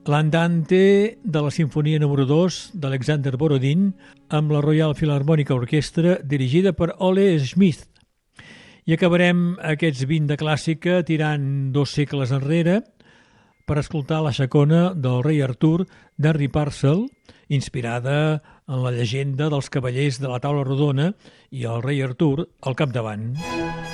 l'Andante de la Simfonia número 2 d'Alexander Borodin amb la Royal Philharmonic Orchestra dirigida per Ole Smith. I acabarem aquests 20 de clàssica tirant 2 segles enrere per escoltar la xacona del rei Artur d'Henry Purcell, inspirada en la llegenda dels cavallers de la taula rodona i el rei Artur al capdavant.